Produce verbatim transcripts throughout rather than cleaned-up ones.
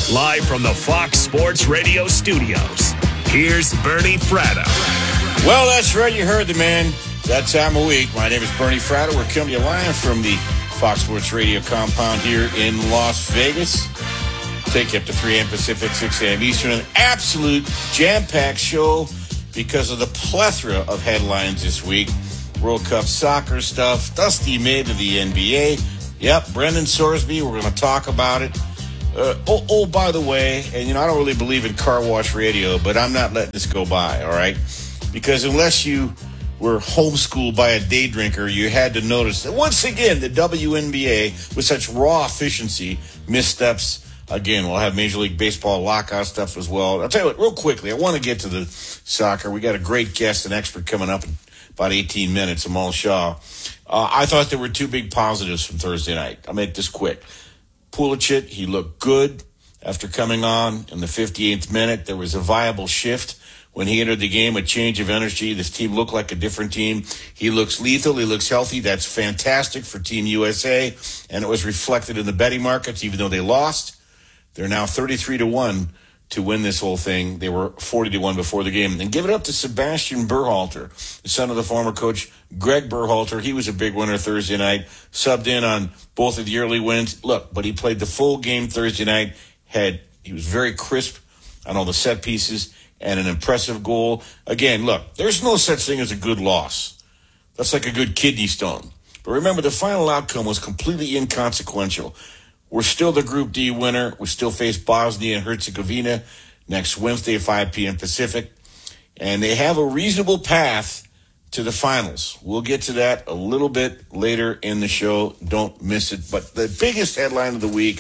Live from the Fox Sports Radio studios, here's Bernie Fratto. Well, that's right. You heard the man. That time of week. My name is Bernie Fratto. We're coming to you live from the Fox Sports Radio compound here in Las Vegas. Take you up to three a.m. Pacific, six a.m. Eastern. An absolute jam-packed show because of the plethora of headlines this week. World Cup soccer stuff. Dusty May to the N B A. Yep, Brendan Sorsby. We're going to talk about it. Uh, oh, oh, by the way, and you know, I don't really believe in car wash radio, but I'm not letting this go by, all right? Because unless you were homeschooled by a day drinker, you had to notice that once again, the W N B A, with such raw efficiency, missteps. Again, we'll have Major League Baseball lockout stuff as well. I'll tell you what, real quickly, I want to get to the soccer. We got a great guest and expert coming up in about eighteen minutes, Amal Shaw. Uh, I thought there were two big positives from Thursday night. I'll make this quick. Pulisic, he looked good after coming on in the fifty-eighth minute. There was a viable shift when he entered the game, a change of energy. This team looked like a different team. He looks lethal. He looks healthy. That's fantastic for Team U S A, and it was reflected in the betting markets, even though they lost. They're now thirty-three to one to win this whole thing. They were forty to one before the game. And give it up to Sebastian Berhalter, the son of the former coach Greg Berhalter. He was a big winner Thursday night, subbed in on both of the early wins. Look, but he played the full game Thursday night. Had He was very crisp on all the set pieces and an impressive goal. Again, look, there's no such thing as a good loss. That's like a good kidney stone. But remember, the final outcome was completely inconsequential. We're still the Group D winner. We still face Bosnia and Herzegovina next Wednesday at five p.m. Pacific. And they have a reasonable path to the finals. We'll get to that a little bit later in the show. Don't miss it. But the biggest headline of the week,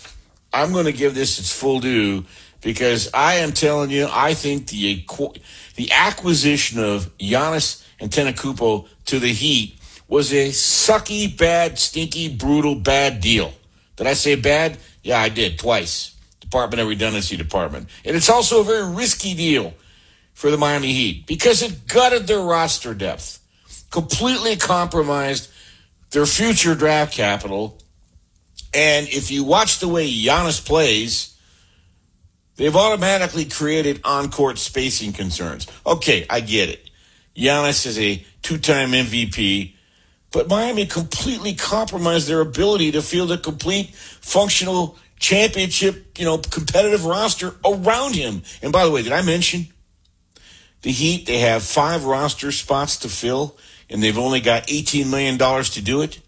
I'm going to give this its full due because I am telling you, I think the the acquisition of Giannis Antetokounmpo to the Heat was a sucky, bad, stinky, brutal, bad deal. Did I say bad? Yeah, I did, twice. Department of Redundancy Department. And it's also a very risky deal for the Miami Heat because it gutted their roster depth, completely compromised their future draft capital. And if you watch the way Giannis plays, they've automatically created on-court spacing concerns. Okay, I get it. Giannis is a two-time M V P. But Miami completely compromised their ability to field a complete, functional championship, you know, competitive roster around him. And by the way, did I mention the Heat? They have five roster spots to fill, and they've only got eighteen million dollars to do it.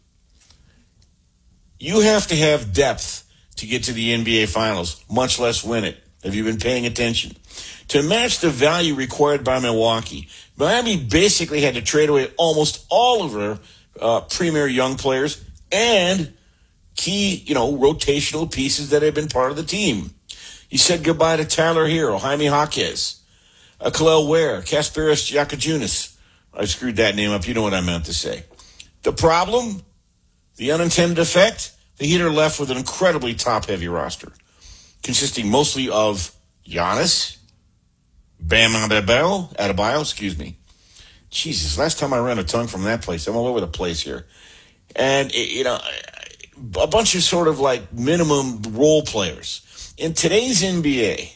You have to have depth to get to the N B A Finals, much less win it. Have you been paying attention? To match the value required by Milwaukee, Miami basically had to trade away almost all of their Uh, premier young players and key, you know, rotational pieces that have been part of the team. He said goodbye to Tyler Hero, Jaime Jaquez, uh, Khalil Ware, Kasparis Giacojunas. I screwed that name up. You know what I meant to say. The problem, the unintended effect, the Heat are left with an incredibly top-heavy roster, consisting mostly of Giannis, Bam Adebayo, Adebayo, excuse me. Jesus, last time I ran a tongue from that place. I'm all over the place here. And, you know, a bunch of sort of like minimum role players. In today's N B A,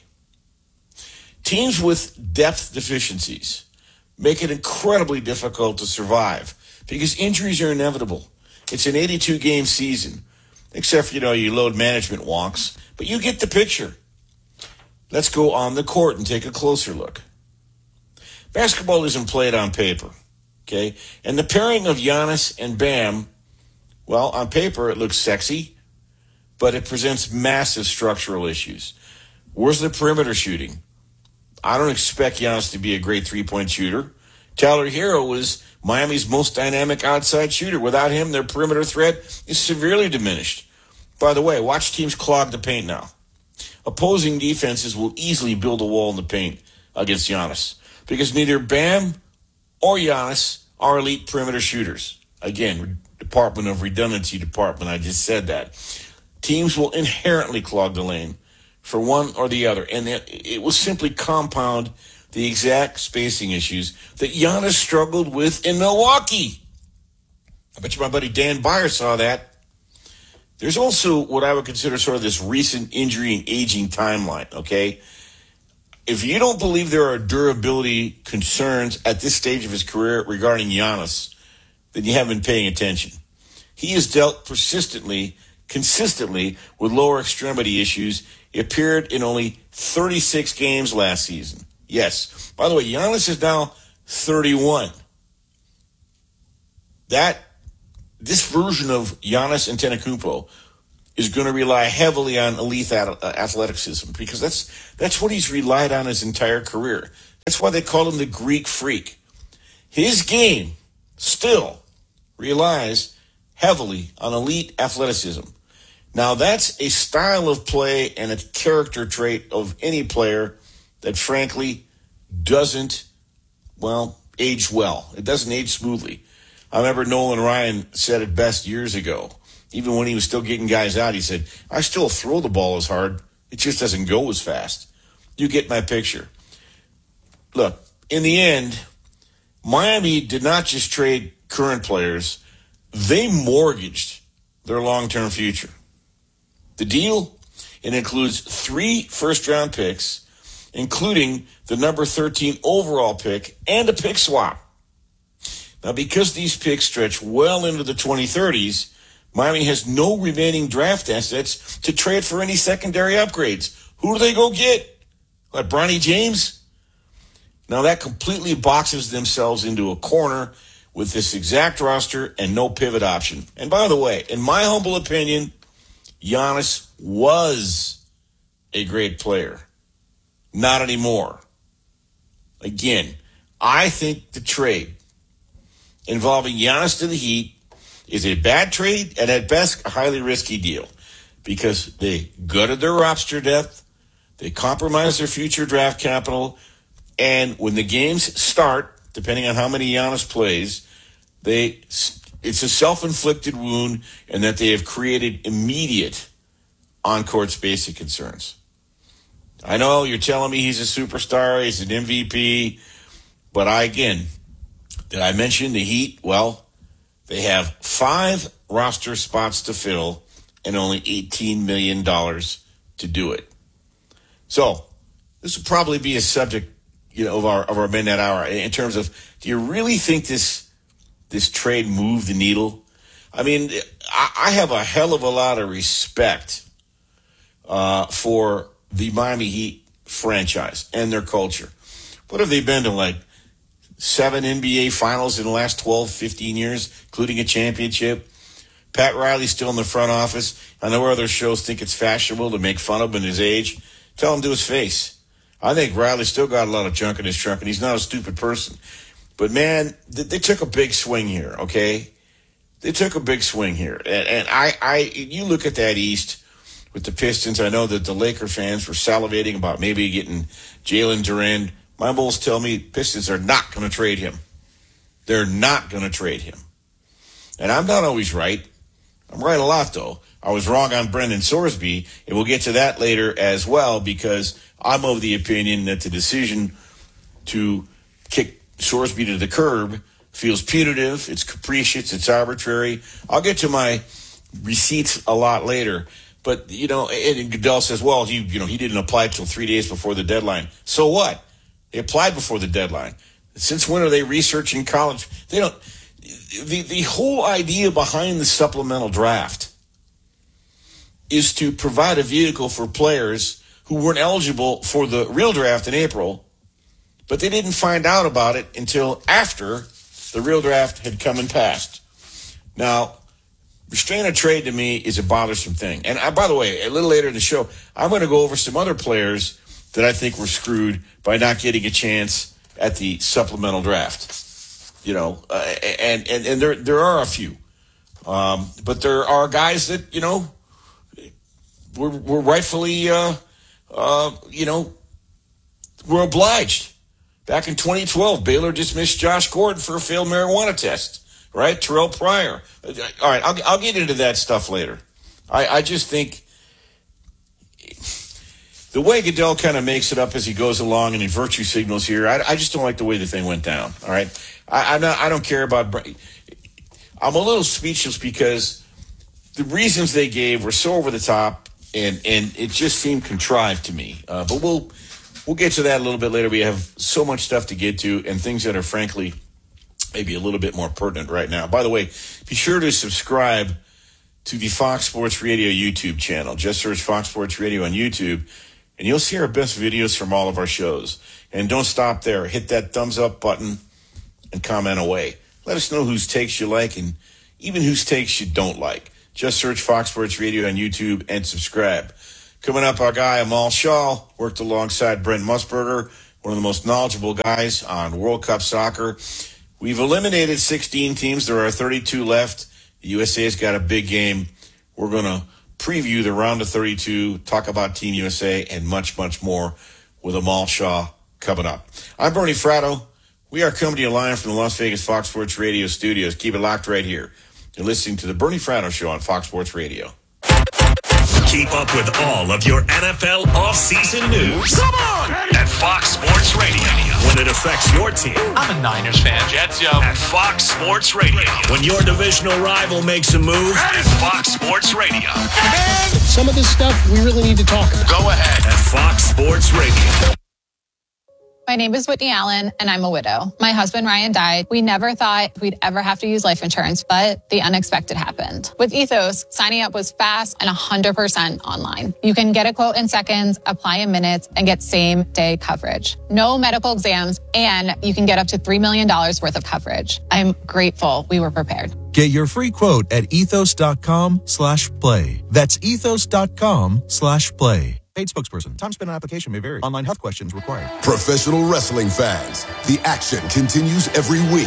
teams with depth deficiencies make it incredibly difficult to survive because injuries are inevitable. It's an eighty-two game season, except for, you know, you load management wonks. But you get the picture. Let's go on the court and take a closer look. Basketball isn't played on paper, okay? And the pairing of Giannis and Bam, well, on paper it looks sexy, but it presents massive structural issues. Where's the perimeter shooting? I don't expect Giannis to be a great three-point shooter. Tyler Hero was Miami's most dynamic outside shooter. Without him, their perimeter threat is severely diminished. By the way, watch teams clog the paint now. Opposing defenses will easily build a wall in the paint against Giannis, because neither Bam or Giannis are elite perimeter shooters. Again, Department of Redundancy Department, I just said that. Teams will inherently clog the lane for one or the other, and it will simply compound the exact spacing issues that Giannis struggled with in Milwaukee. I bet you my buddy Dan Byer saw that. There's also what I would consider sort of this recent injury and aging timeline, okay? If you don't believe there are durability concerns at this stage of his career regarding Giannis, then you haven't been paying attention. He has dealt persistently, consistently with lower extremity issues. He appeared in only thirty-six games last season. Yes. By the way, Giannis is now thirty-one. That, this version of Giannis Antetokounmpo is going to rely heavily on elite athleticism because that's that's what he's relied on his entire career. That's why they call him the Greek Freak. His game still relies heavily on elite athleticism. Now, that's a style of play and a character trait of any player that, frankly, doesn't, well, age well. It doesn't age smoothly. I remember Nolan Ryan said it best years ago. Even when he was still getting guys out, he said, I still throw the ball as hard. It just doesn't go as fast. You get my picture. Look, in the end, Miami did not just trade current players. They mortgaged their long-term future. The deal, it includes three first-round picks, including the number thirteen overall pick and a pick swap. Now, because these picks stretch well into the twenty thirties, Miami has no remaining draft assets to trade for any secondary upgrades. Who do they go get? What, Bronny James? Now, that completely boxes themselves into a corner with this exact roster and no pivot option. And by the way, in my humble opinion, Giannis was a great player. Not anymore. Again, I think the trade involving Giannis to the Heat is a bad trade and at best a highly risky deal because they gutted their roster depth, they compromised their future draft capital, and when the games start, depending on how many Giannis plays, they it's a self-inflicted wound and that they have created immediate on-court spacing concerns. I know you're telling me he's a superstar, he's an M V P, but I, again, did I mention the Heat? Well, they have five roster spots to fill and only eighteen million dollars to do it. So this will probably be a subject, you know, of our of our midnight hour in terms of, do you really think this this trade moved the needle? I mean, I, I have a hell of a lot of respect uh, for the Miami Heat franchise and their culture. What have they been to, like seven N B A finals in the last twelve, fifteen years, including a championship? Pat Riley's still in the front office. I know other shows think it's fashionable to make fun of him and his age. Tell him to his face. I think Riley's still got a lot of junk in his trunk, and he's not a stupid person. But, man, they, they took a big swing here, okay? They took a big swing here. And, and I, I, you look at that East with the Pistons. I know that the Laker fans were salivating about maybe getting Jalen Duren. My bulls tell me Pistons are not going to trade him. They're not going to trade him. And I'm not always right. I'm right a lot, though. I was wrong on Brendan Sorsby, and we'll get to that later as well, because I'm of the opinion that the decision to kick Sorsby to the curb feels punitive, it's capricious, it's arbitrary. I'll get to my receipts a lot later. But, you know, and Goodell says, well, he, you know, he didn't apply till three days before the deadline. So what? They applied before the deadline. Since when are they researching college? They don't. The, the whole idea behind the supplemental draft is to provide a vehicle for players who weren't eligible for the real draft in April, but they didn't find out about it until after the real draft had come and passed. Now, restraint of trade to me is a bothersome thing. And I, by the way, a little later in the show, I'm going to go over some other players that I think were screwed by not getting a chance at the supplemental draft. You know, uh, and, and, and there there are a few. Um, but there are guys that, you know, were, were rightfully, uh, uh, you know, were obliged. Back in twenty twelve, Baylor dismissed Josh Gordon for a failed marijuana test, right? Terrell Pryor. All right, I'll, I'll get into that stuff later. I, I just think the way Goodell kind of makes it up as he goes along and he virtue signals here, I, I just don't like the way the thing went down, all right? I, I'm not, I don't care about – I'm a little speechless because the reasons they gave were so over the top, and, and it just seemed contrived to me. Uh, but we'll we'll get to that a little bit later. We have so much stuff to get to, and things that are frankly maybe a little bit more pertinent right now. By the way, be sure to subscribe to the Fox Sports Radio YouTube channel. Just search Fox Sports Radio on YouTube, and you'll see our best videos from all of our shows. And don't stop there. Hit that thumbs up button and comment away. Let us know whose takes you like and even whose takes you don't like. Just search Fox Sports Radio on YouTube and subscribe. Coming up, our guy Amal Shaw worked alongside Brent Musburger, one of the most knowledgeable guys on World Cup soccer. We've eliminated sixteen teams. There are thirty-two left. The U S A's got a big game. We're going to preview the round of thirty-two, talk about Team U S A, and much, much more with Amal Shaw coming up. I'm Bernie Fratto. We are coming to you live from the Las Vegas Fox Sports Radio studios. Keep it locked right here. You're listening to the Bernie Fratto Show on Fox Sports Radio. Keep up with all of your N F L offseason news. Come on! At Fox Sports Radio. When it affects your team. I'm a Niners fan. Jets, yo. At Fox Sports Radio. When your divisional rival makes a move. At Fox Sports Radio. And some of this stuff we really need to talk about. Go ahead. At Fox Sports Radio. My name is Whitney Allen, and I'm a widow. My husband, Ryan, died. We never thought we'd ever have to use life insurance, but the unexpected happened. With Ethos, signing up was fast and one hundred percent online. You can get a quote in seconds, apply in minutes, and get same-day coverage. No medical exams, and you can get up to three million dollars worth of coverage. I'm grateful we were prepared. Get your free quote at ethos.com slash play. That's ethos.com slash play. Paid spokesperson. Time spent on application may vary. Online health questions required. Professional wrestling fans, the action continues every week.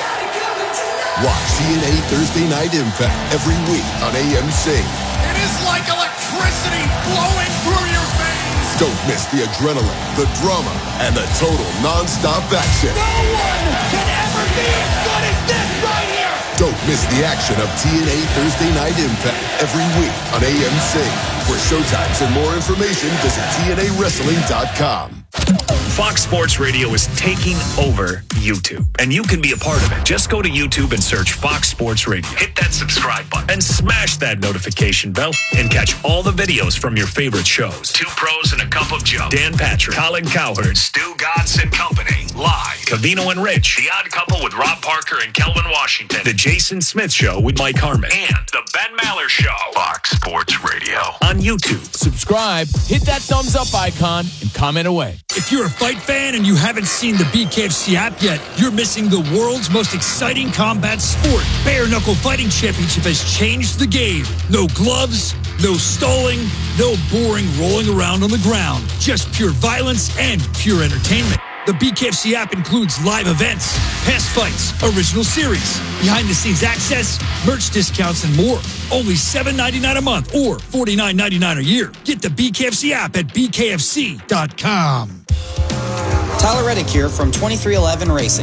Watch T N A Thursday Night Impact every week on A M C. It is like electricity flowing through your veins. Don't miss the adrenaline, the drama, and the total non-stop action. No one can ever be as good as this right here. Don't miss the action of T N A Thursday Night Impact every week on A M C. For showtimes and more information, visit T N A wrestling dot com. Fox Sports Radio is taking over YouTube, and you can be a part of it. Just go to YouTube and search Fox Sports Radio. Hit that subscribe button and smash that notification bell and catch all the videos from your favorite shows. Two Pros and a Cup of Joe. Dan Patrick, Colin Cowherd, Stu Godson and Company. Live. Cavino and Rich. The Odd Couple with Rob Parker and Kelvin Washington. The Jason Smith Show with Mike Harmon. And The Ben Maller Show. Fox Sports Radio. On YouTube. Subscribe, hit that thumbs up icon, and comment away. If you're a fight fan and you haven't seen the B K F C app yet, you're missing the world's most exciting combat sport. Bare Knuckle Fighting Championship has changed the game. No gloves, no stalling, no boring rolling around on the ground. Just pure violence and pure entertainment. The B K F C app includes live events, past fights, original series, behind-the-scenes access, merch discounts, and more. Only seven dollars and ninety-nine cents a month or forty-nine dollars and ninety-nine cents a year. Get the B K F C app at B K F C dot com. Tyler Reddick here from twenty-three eleven Racing.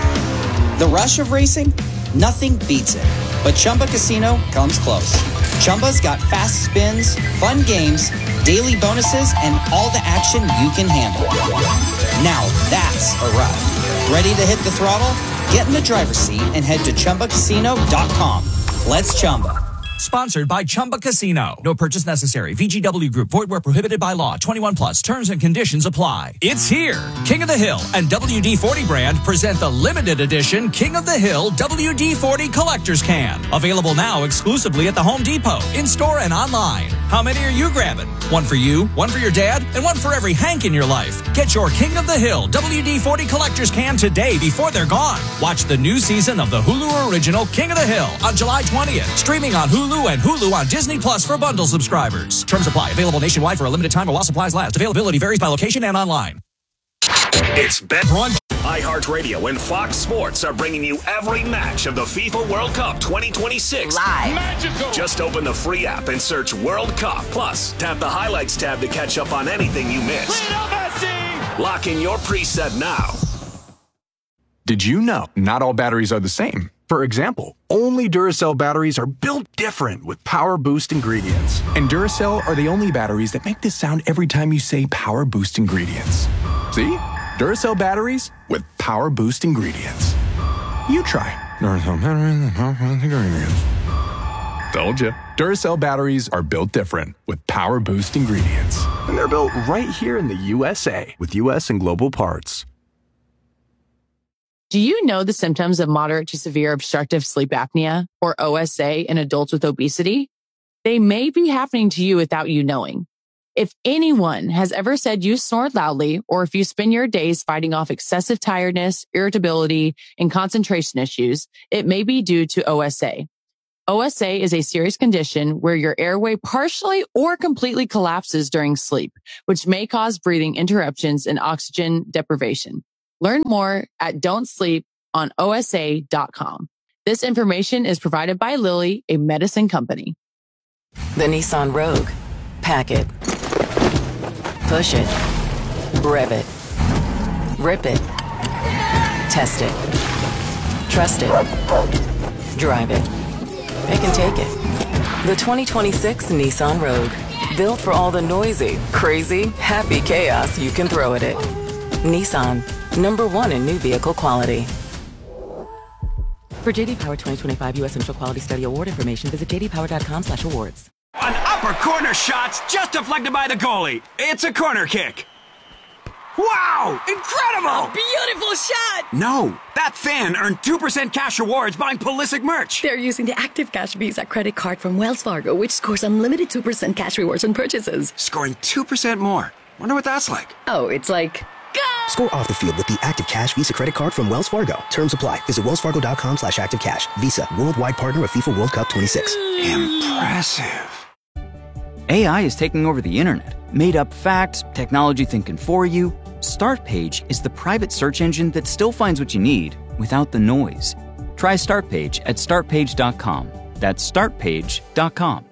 The rush of racing? Nothing beats it. But Chumba Casino comes close. Chumba's got fast spins, fun games, daily bonuses, and all the action you can handle. Now that's a ride. Ready to hit the throttle? Get in the driver's seat and head to Chumba Casino dot com. Let's Chumba. Sponsored by Chumba Casino. No purchase necessary. V G W Group. Void where prohibited by law. twenty-one plus. Terms and conditions apply. It's here. King of the Hill and W D forty brand present the limited edition King of the Hill W D forty Collector's Can. Available now exclusively at the Home Depot, in-store and online. How many are you grabbing? One for you, one for your dad, and one for every Hank in your life. Get your King of the Hill W D forty Collector's Can today before they're gone. Watch the new season of the Hulu original King of the Hill on July twentieth. Streaming on Hulu and Hulu on Disney Plus for bundle subscribers. Terms apply. Available nationwide for a limited time or while supplies last. Availability varies by location and online. It's Bet Run. iHeartRadio and Fox Sports are bringing you every match of the FIFA World Cup twenty twenty-six. Live. Magical. Just open the free app and search World Cup. Plus, tap the highlights tab to catch up on anything you missed. Lock in your preset now. Did you know not all batteries are the same? For example, only Duracell batteries are built different with Power Boost ingredients. And Duracell are the only batteries that make this sound every time you say Power Boost ingredients. See? Duracell batteries with Power Boost ingredients. You try Duracell batteries with Power Boost ingredients. Told you. Duracell batteries are built different with Power Boost ingredients. And they're built right here in the U S A with U S and global parts. Do you know the symptoms of moderate to severe obstructive sleep apnea, or O S A, in adults with obesity? They may be happening to you without you knowing. If anyone has ever said you snore loudly, or if you spend your days fighting off excessive tiredness, irritability, and concentration issues, it may be due to O S A. O S A is a serious condition where your airway partially or completely collapses during sleep, which may cause breathing interruptions and oxygen deprivation. Learn more at don't sleep on O S A dot com. This information is provided by Lilly, a medicine company. The Nissan Rogue. Pack it. Push it. Rev it. Rip it. Test it. Trust it. Drive it. It can take it. The twenty twenty-six Nissan Rogue. Built for all the noisy, crazy, happy chaos you can throw at it. Nissan. Number one in new vehicle quality. For J D Power twenty twenty-five U S Initial Quality Study Award information, visit j d power dot com slash awards. An upper corner shot's just deflected by the goalie. It's a corner kick. Wow! Incredible! A beautiful shot! No, that fan earned two percent cash rewards buying Pulisic merch. They're using the Active Cash Visa credit card from Wells Fargo, which scores unlimited two percent cash rewards on purchases. Scoring two percent more. Wonder what that's like. Oh, it's like... Go! Score off the field with the Active Cash Visa credit card from Wells Fargo. Terms apply. Visit wells fargo dot com slash active cash. Visa, worldwide partner of FIFA World Cup twenty-six. Impressive. A I is taking over the internet. Made up facts, technology thinking for you. Startpage is the private search engine that still finds what you need without the noise. Try Startpage at start page dot com. That's start page dot com.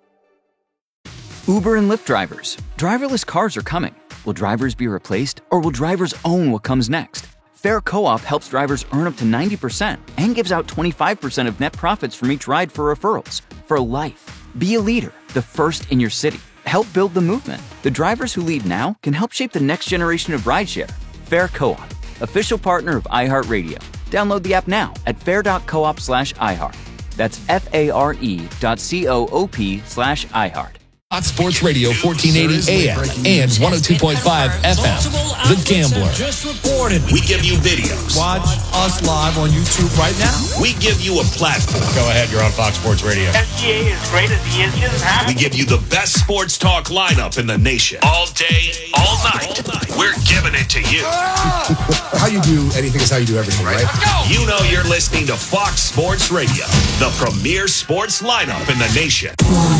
Uber and Lyft drivers. Driverless cars are coming. Will drivers be replaced, or will drivers own what comes next? Fair Co-op helps drivers earn up to ninety percent and gives out twenty-five percent of net profits from each ride for referrals. For life. Be a leader, the first in your city. Help build the movement. The drivers who lead now can help shape the next generation of rideshare. Fair Co-op, official partner of iHeartRadio. Download the app now at fair dot coop slash iHeart. That's F-A-R-E dot C-O-O-P slash iHeart. Fox Sports Radio, fourteen eighty A M and one oh two point five F M. The Gambler. Just reported. We give you videos. Watch us live on YouTube right now. We give you a platform. Go ahead, you're on Fox Sports Radio. S G A is great as he is. Just happy. We give you the best sports talk lineup in the nation. All day, all night. We're giving it to you. How you do anything is how you do everything, right? Let's go. You know you're listening to Fox Sports Radio, the premier sports lineup in the nation.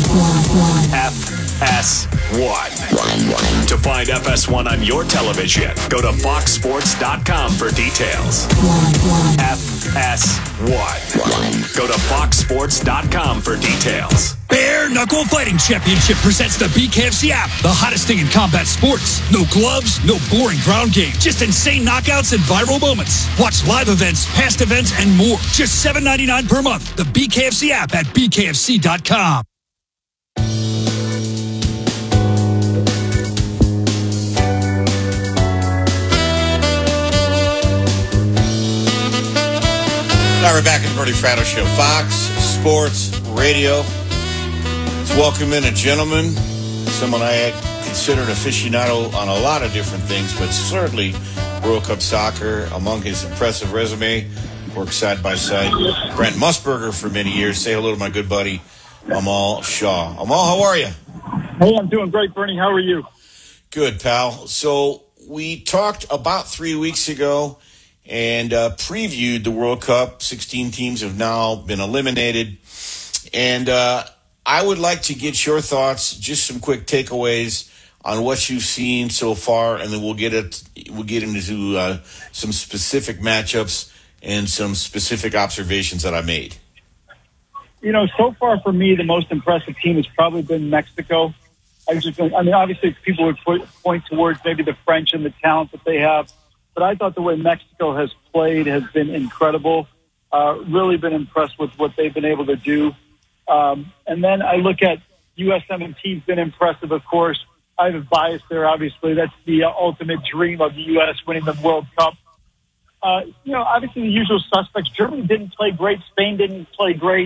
F S one. To find F S one on your television, go to fox sports dot com for details. F S one. Go to fox sports dot com for details. Bare Knuckle Fighting Championship presents the B K F C app, the hottest thing in combat sports. No gloves, no boring ground game, just insane knockouts and viral moments. Watch live events, past events, and more. Just seven ninety-nine per month. The B K F C app at b k f c dot com. Now we're back in the Bernie Fratto Show, Fox Sports Radio. Let's welcome in a gentleman, someone I had considered aficionado on a lot of different things, but certainly World Cup soccer. Among his impressive resume, worked side by side Brent Musburger for many years. Say hello to my good buddy Amal Shaw. Amal, how are you? Hey, I'm doing great, Bernie. How are you? Good, pal. So we talked about three weeks ago and uh, previewed the World Cup. sixteen teams have now been eliminated. And uh, I would like to get your thoughts, just some quick takeaways on what you've seen so far, and then we'll get it. We'll get into uh, some specific matchups and some specific observations that I made. You know, so far for me, the most impressive team has probably been Mexico. I just, I mean, obviously people would put, point towards maybe the French and the talent that they have. But I thought the way Mexico has played has been incredible. Uh, really been impressed with what they've been able to do. Um, and then I look at U S M T's been impressive, of course. I have a bias there, obviously. That's the uh, ultimate dream of the U S winning the World Cup. Uh, you know, obviously the usual suspects. Germany didn't play great. Spain didn't play great.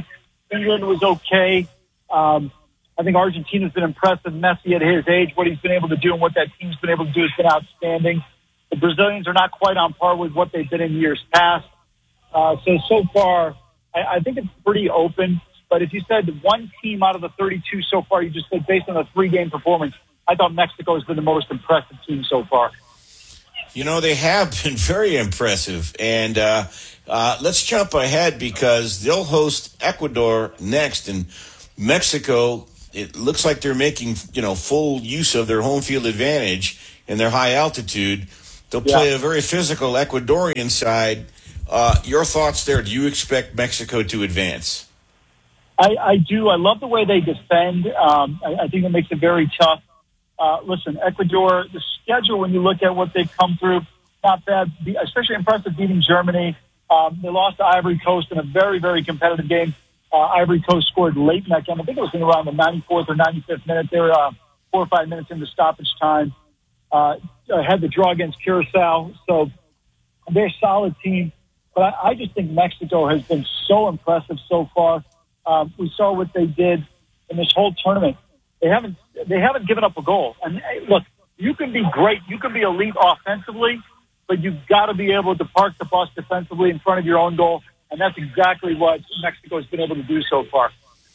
England was okay. Um, I think Argentina's been impressive. Messi at his age, what he's been able to do and what that team's been able to do has been outstanding. The Brazilians are not quite on par with what they've been in years past. Uh, so, so far, I, I think it's pretty open. But if you said one team out of the thirty-two so far, you just said based on the three-game performance, I thought Mexico has been the most impressive team so far. You know, they have been very impressive. And uh, uh, let's jump ahead because they'll host Ecuador next. And Mexico, it looks like they're making, you know, full use of their home field advantage in their high altitude. They'll play Yeah. a very physical Ecuadorian side. Uh, your thoughts there? Do you expect Mexico to advance? I, I do. I love the way they defend. Um, I, I think it makes it very tough. Uh, listen, Ecuador, the schedule, when you look at what they've come through, not bad, Be- especially impressive beating Germany. Um, they lost to Ivory Coast in a very, very competitive game. Uh, Ivory Coast scored late in that game. I think it was in around the ninety-fourth or ninety-fifth minute. They were uh, four or five minutes into stoppage time. Uh, had the draw against Curacao. So they're a solid team. But I, I just think Mexico has been so impressive so far. Um, we saw what they did in this whole tournament. They haven't they haven't given up a goal. And hey, look, you can be great, you can be elite offensively, but you've got to be able to park the bus defensively in front of your own goal, and that's exactly what Mexico has been able to do so far.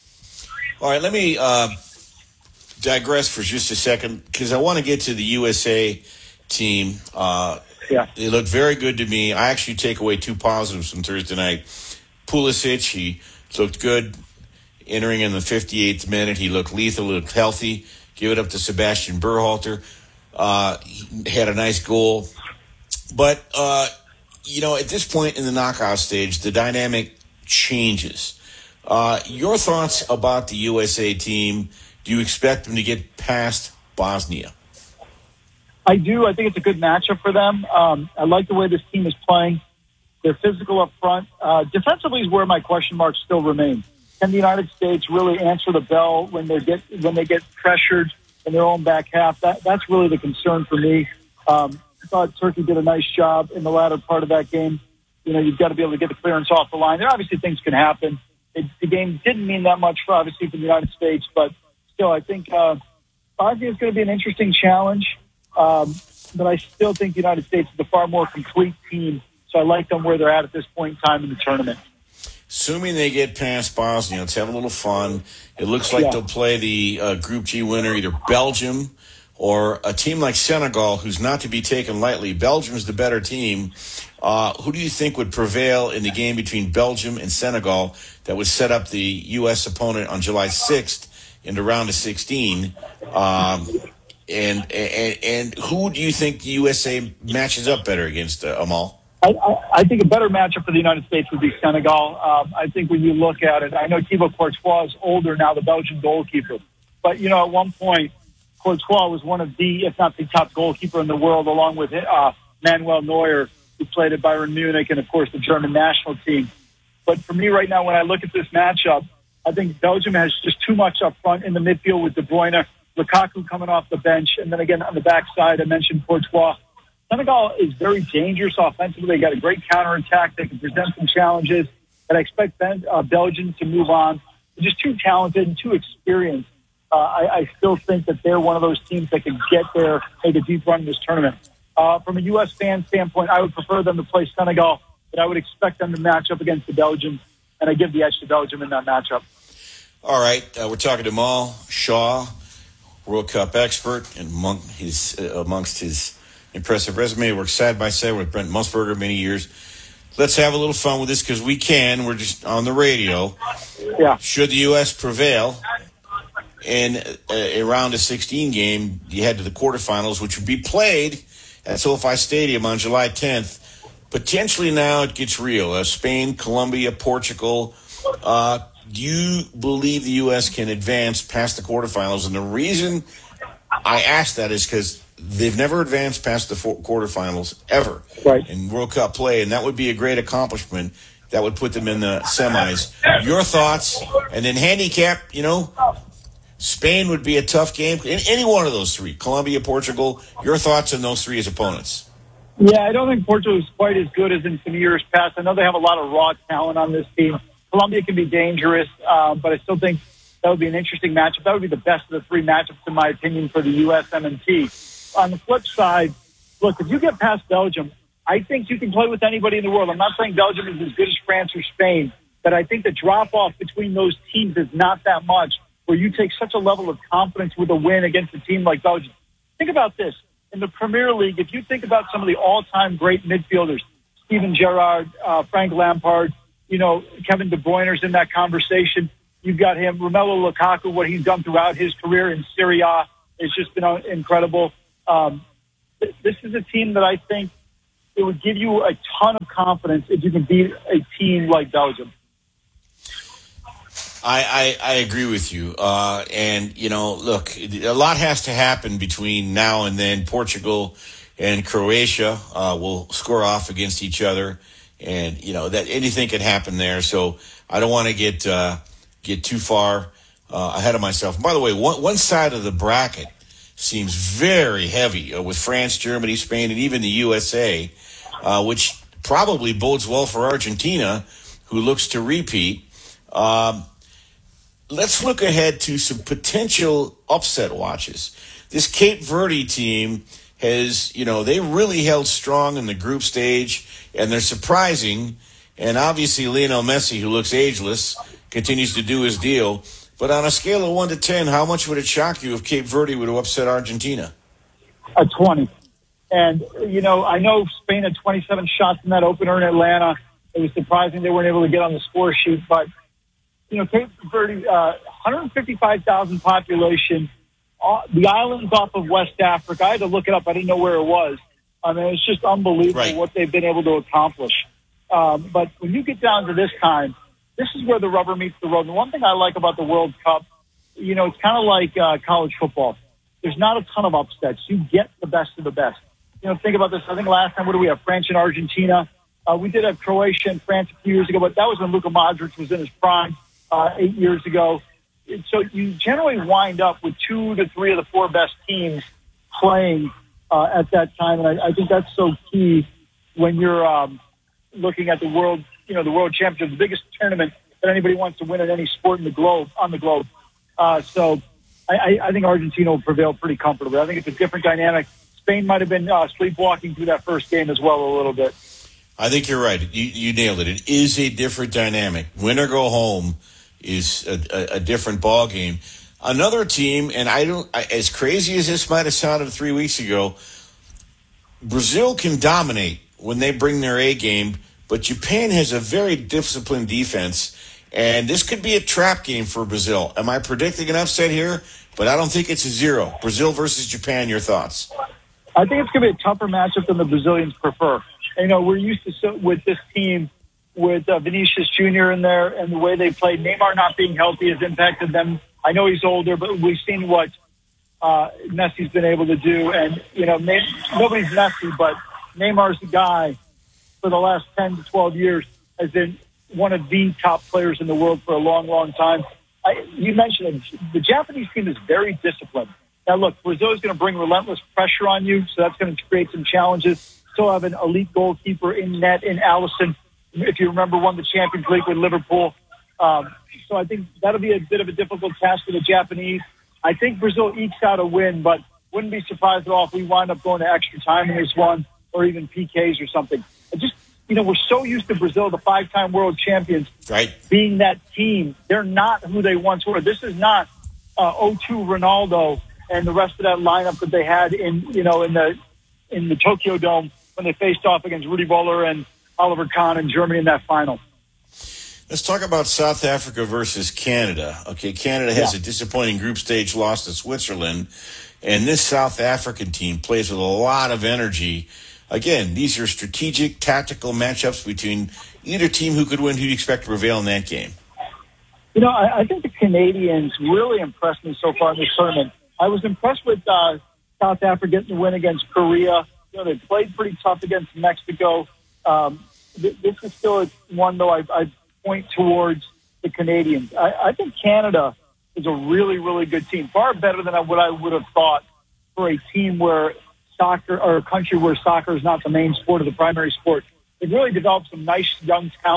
All right, let me uh, digress for just a second because I want to get to the U S A team. Uh, yeah, they look very good to me. I actually take away two positives from Thursday night. Pulisic, he looked good. Entering in the fifty-eighth minute, he looked lethal, looked healthy. Give it up to Sebastian Berhalter. Uh, he had a nice goal. But, uh, you know, at this point in the knockout stage, the dynamic changes. Uh, your thoughts about the U S A team? Do you expect them to get past Bosnia? I do. I think it's a good matchup for them. Um, I like the way this team is playing. They're physical up front. Uh, defensively is where my question marks still remain. Can the United States really answer the bell when they get when they get pressured in their own back half? That that's really the concern for me. Um, I thought Turkey did a nice job in the latter part of that game. You know, you've got to be able to get the clearance off the line. There obviously things can happen. It, the game didn't mean that much for obviously for the United States, but still, I think uh, Bosnia is going to be an interesting challenge. Um, but I still think the United States is a far more complete team. So I like them where they're at at this point in time in the tournament. Assuming they get past Bosnia, let's have a little fun. It looks like Yeah. they'll play the uh, Group G winner, either Belgium or a team like Senegal, who's not to be taken lightly. Belgium's the better team. Uh, who do you think would prevail in the game between Belgium and Senegal that would set up the U S opponent on July sixth in the round of sixteen? Um, and, and and who do you think the U S A matches up better against, uh, Amal? I, I, I think a better matchup for the United States would be Senegal. Um, I think when you look at it, I know Thibaut Courtois is older now, the Belgian goalkeeper. But, you know, at one point, Courtois was one of the, if not the top goalkeeper in the world, along with uh, Manuel Neuer, who played at Bayern Munich and, of course, the German national team. But for me right now, when I look at this matchup, I think Belgium has just too much up front in the midfield with De Bruyne, Lukaku coming off the bench, and then again on the backside, I mentioned Courtois. Senegal is very dangerous offensively. They got a great counterattack. They can present some challenges. And I expect ben, uh, Belgium to move on. They're just too talented and too experienced. Uh, I, I still think that they're one of those teams that can get there, make a deep run in this tournament. Uh, from a U S fan standpoint, I would prefer them to play Senegal, but I would expect them to match up against the Belgians, and I give the edge to Belgium in that matchup. All right, uh, we're talking to Mal Shaw, World Cup expert, and among his, uh, amongst his impressive resume, worked side by side with Brent Musburger many years. Let's have a little fun with this because we can. We're just on the radio. Yeah. Should the U S prevail in a, a round of sixteen game, you head to the quarterfinals, which would be played at SoFi Stadium on July tenth. Potentially now it gets real. Uh, Spain, Colombia, Portugal. Uh, do you believe the U S can advance past the quarterfinals? And the reason I ask that is because they've never advanced past the four quarterfinals ever right. in World Cup play, and that would be a great accomplishment. That would put them in the semis. Your thoughts? And then handicap, you know, Spain would be a tough game. In any one of those three, Colombia, Portugal, your thoughts on those three as opponents? Yeah, I don't think Portugal is quite as good as in some years past. I know they have a lot of raw talent on this team. Colombia can be dangerous, uh, but I still think that would be an interesting matchup. That would be the best of the three matchups, in my opinion, for the U S M and T. On the flip side, look, if you get past Belgium, I think you can play with anybody in the world. I'm not saying Belgium is as good as France or Spain, but I think the drop-off between those teams is not that much, where you take such a level of confidence with a win against a team like Belgium. Think about this. In the Premier League, if you think about some of the all-time great midfielders, Steven Gerrard, uh, Frank Lampard, you know, Kevin De Bruyne's in that conversation. You've got him, Romelu Lukaku, what he's done throughout his career in Serie A has just been incredible. Um, th- this is a team that I think it would give you a ton of confidence if you can beat a team like Belgium. I, I, I agree with you. Uh, and, you know, look, a lot has to happen between now and then. Portugal and Croatia uh, will score off against each other. And, you know, that anything can happen there. So I don't want to get uh, get too far uh, ahead of myself. And by the way, one, one side of the bracket seems very heavy uh, with France, Germany, Spain, and even the U S A, uh, which probably bodes well for Argentina, who looks to repeat. Um, let's look ahead to some potential upset watches. This Cape Verde team has, you know, they really held strong in the group stage, and they're surprising. And obviously Lionel Messi, who looks ageless, continues to do his deal. But on a scale of one to ten, how much would it shock you if Cape Verde would have upset Argentina? A twenty. And, you know, I know Spain had twenty-seven shots in that opener in Atlanta. It was surprising they weren't able to get on the score sheet. But, you know, Cape Verde, uh, one hundred fifty-five thousand population, uh, the islands off of West Africa. I had to look it up. I didn't know where it was. I mean, it's just unbelievable right. what they've been able to accomplish. Um, but when you get down to this time, this is where the rubber meets the road. And the one thing I like about the World Cup, you know, it's kind of like uh, college football. There's not a ton of upsets. You get the best of the best. You know, think about this. I think last time, what do we have? France and Argentina. Uh, we did have Croatia and France a few years ago, but that was when Luka Modric was in his prime uh, eight years ago. So you generally wind up with two to three of the four best teams playing uh, at that time. And I, I think that's so key when you're um, looking at the world, you know, the World Championship, the biggest tournament that anybody wants to win in any sport in the globe, on the globe. Uh, so I, I think Argentina will prevail pretty comfortably. I think it's a different dynamic. Spain might have been uh, sleepwalking through that first game as well a little bit. I think you're right. You, you nailed it. It is a different dynamic. Win or go home is a, a, a different ball game. Another team, and I don't, I, as crazy as this might have sounded three weeks ago, Brazil can dominate when they bring their A game, but Japan has a very disciplined defense, and this could be a trap game for Brazil. Am I predicting an upset here? But I don't think it's a zero. Brazil versus Japan, your thoughts? I think it's going to be a tougher matchup than the Brazilians prefer. You know, we're used to so, with this team, with uh, Vinicius Junior in there and the way they played. Neymar not being healthy has impacted them. I know he's older, but we've seen what uh, Messi's been able to do. And, you know, May- nobody's Messi, but Neymar's the guy for the last ten to twelve years has been one of the top players in the world for a long, long time. I, you mentioned it. The Japanese team is very disciplined. Now, look, Brazil is going to bring relentless pressure on you, so that's going to create some challenges. Still have an elite goalkeeper in net in Alisson. If you remember, won the Champions League with Liverpool. Um, so I think that'll be a bit of a difficult task for the Japanese. I think Brazil ekes out a win, but wouldn't be surprised at all if we wind up going to extra time in this one or even P Ks or something. I just, you know, we're so used to Brazil, the five-time world champions, right, being that team. They're not who they once were. This is not uh, oh two Ronaldo and the rest of that lineup that they had in, you know, in the in the Tokyo Dome when they faced off against Rudi Völler and Oliver Kahn in Germany in that final. Let's talk about South Africa versus Canada. Okay, Canada has yeah. a disappointing group stage loss to Switzerland, and this South African team plays with a lot of energy. Again, these are strategic, tactical matchups between either team. Who could win? Who do you expect to prevail in that game? You know, I, I think the Canadians really impressed me so far in this tournament. I was impressed with uh, South Africa getting the win against Korea. You know, they played pretty tough against Mexico. Um, th- this is still one, though, I, I point towards the Canadians. I, I think Canada is a really, really good team, far better than what I would have thought for a team where soccer, or a country where soccer is not the main sport or the primary sport. They've really developed some nice young talent.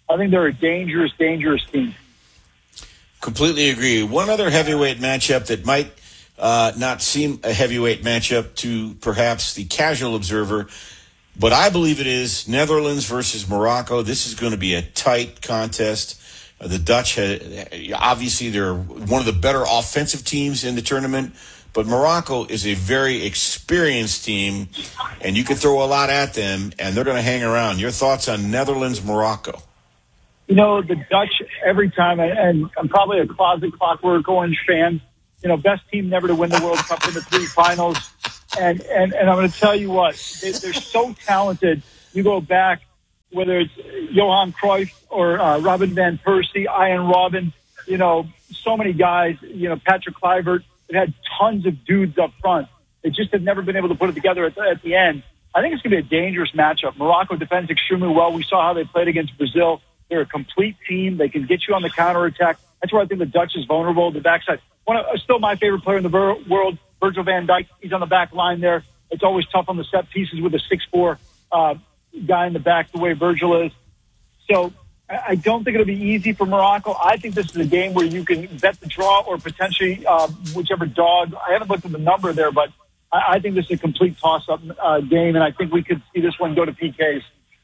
I think they're a dangerous, dangerous team. Completely agree. One other heavyweight matchup that might uh, not seem a heavyweight matchup to perhaps the casual observer, but I believe it is Netherlands versus Morocco. This is going to be a tight contest. Uh, the Dutch, had, obviously, they're one of the better offensive teams in the tournament, but Morocco is a very experienced team, and you can throw a lot at them, and they're going to hang around. Your thoughts on Netherlands-Morocco? You know, the Dutch, every time, and I'm probably a closet Clockwork Orange fan, you know, best team never to win the World Cup in the three finals. And, and, and I'm going to tell you what, they, they're so talented. You go back, whether it's Johan Cruyff or uh, Robin van Persie, Ian Robben, you know, so many guys, you know, Patrick Kluivert. It had tons of dudes up front. They just have never been able to put it together at the, at the end. I think it's going to be a dangerous matchup. Morocco defends extremely well. We saw how they played against Brazil. They're a complete team. They can get you on the counterattack. That's where I think the Dutch is vulnerable. The backside. One of, uh, still my favorite player in the ver- world, Virgil van Dijk. He's on the back line there. It's always tough on the set pieces with a six four uh, guy in the back, the way Virgil is. So I, I don't think it'll be easy for Morocco. I think this is a game where you can bet the draw or potentially uh, whichever dog. I haven't looked at the number there, but I, I think this is a complete toss-up uh, game, and I think we could see this one go to P Ks.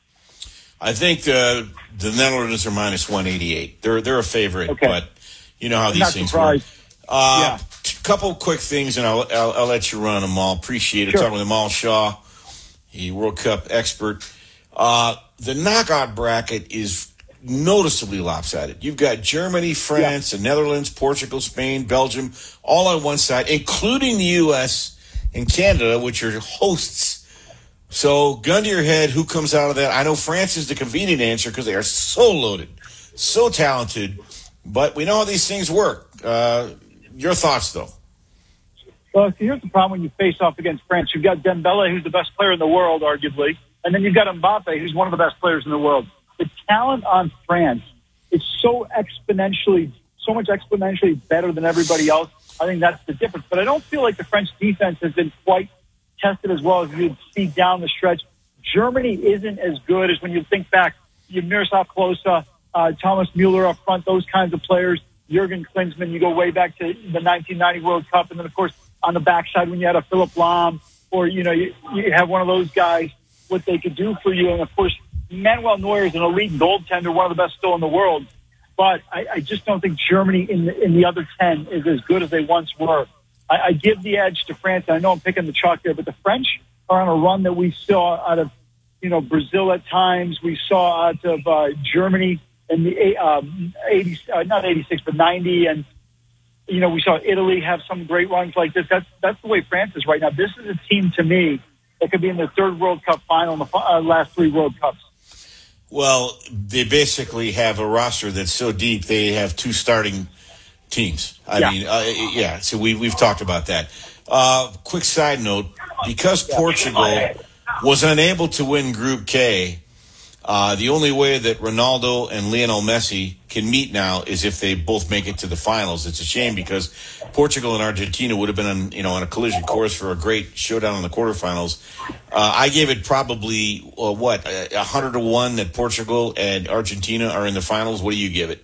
I think the the Netherlands are minus one eighty-eight. They're they're a favorite, okay. But you know how I'm these not things surprised. work. Uh, yeah. A couple quick things, and I'll, I'll I'll let you run them all. Appreciate it. Sure. Talking with Amal Shaw, the World Cup expert. Uh, the knockout bracket is noticeably lopsided. You've got Germany, France, yeah. the Netherlands, Portugal, Spain, Belgium, all on one side, including the U S and Canada, which are hosts. So, gun to your head, who comes out of that? I know France is the convenient answer because they are so loaded, so talented, but we know how these things work. Uh, your thoughts, though? Well, see, here's the problem when you face off against France. You've got Dembele, who's the best player in the world, arguably, and then you've got Mbappe, who's one of the best players in the world. The talent on France is so exponentially, so much exponentially better than everybody else. I think that's the difference. But I don't feel like the French defense has been quite tested as well as you'd see down the stretch. Germany isn't as good as when you think back. You have Miroslav Klose, uh, Thomas Müller up front, those kinds of players. Jurgen Klinsmann, you go way back to the nineteen ninety World Cup. And then, of course, on the backside when you had a Philipp Lahm or, you know, you, you have one of those guys, what they could do for you. And, of course, Manuel Neuer is an elite goaltender, one of the best still in the world. But I, I just don't think Germany in the, in the other ten is as good as they once were. I, I give the edge to France. I know I'm picking the chalk there, but the French are on a run that we saw out of, you know, Brazil at times. We saw out of uh, Germany in the um, eighty, uh, not eighty-six, but ninety, and you know we saw Italy have some great runs like this. That's that's the way France is right now. This is a team to me that could be in the third World Cup final in the uh, last three World Cups. Well, they basically have a roster that's so deep they have two starting teams. I yeah. mean, uh, yeah, so we, we've talked about that. Uh, quick side note, because Portugal was unable to win Group K, uh, the only way that Ronaldo and Lionel Messi can meet now is if they both make it to the finals. It's a shame because Portugal and Argentina would have been on, you know, on a collision course for a great showdown in the quarterfinals. Uh, I gave it probably, uh, what, a hundred to one that Portugal and Argentina are in the finals. What do you give it?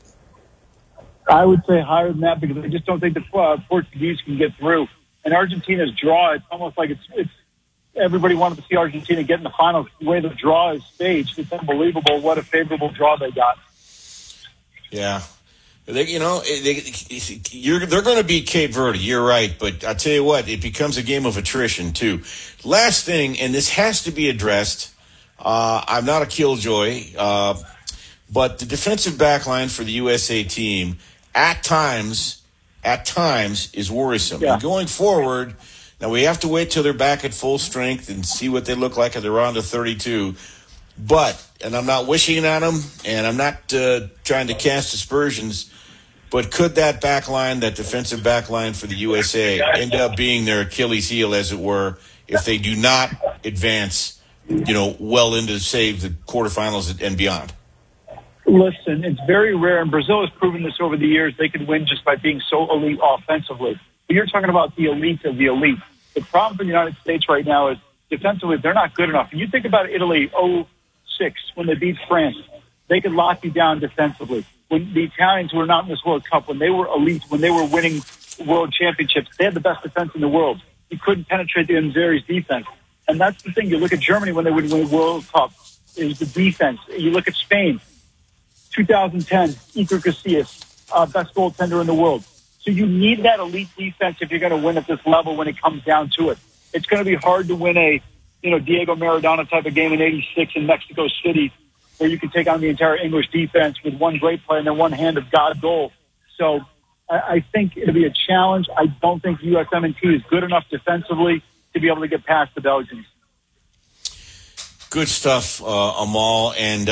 I would say higher than that because I just don't think the uh, Portuguese can get through. And Argentina's draw, it's almost like it's, it's everybody wanted to see Argentina get in the finals. The way the draw is staged, it's unbelievable what a favorable draw they got. Yeah. They, you know, they, you're, they're going to beat Cape Verde. You're right. But I tell you what, it becomes a game of attrition, too. Last thing, and this has to be addressed. Uh, I'm not a killjoy, uh, but the defensive back line for the U S A team at times, at times is worrisome. Yeah. And going forward, now we have to wait till they're back at full strength and see what they look like if they're on to thirty-two. But, and I'm not wishing it on them, and I'm not uh, trying to cast aspersions, but could that back line, that defensive back line for the U S A, end up being their Achilles heel, as it were, if they do not advance, you know, well into, say, the quarterfinals and beyond? Listen, it's very rare, and Brazil has proven this over the years. They can win just by being so elite offensively. But you're talking about the elite of the elite. The problem for the United States right now is defensively, they're not good enough. And you think about Italy, oh six, when they beat France. they could lock you down defensively. When the Italians who were not in this World Cup, when they were elite, when they were winning world championships, they had the best defense in the world. You couldn't penetrate the Nzeri's defense. And that's the thing. You look at Germany when they would win the World Cup, is the defense. You look at Spain, two thousand ten, Iker Casillas, uh, best goaltender in the world. So you need that elite defense if you're going to win at this level when it comes down to it. It's going to be hard to win a, you know, Diego Maradona type of game in eighty-six in Mexico City where you can take on the entire English defense with one great player and then one hand of God goal. So I, I think it'll be a challenge. I don't think U S M N T is good enough defensively to be able to get past the Belgians. Good stuff, uh, Amal. And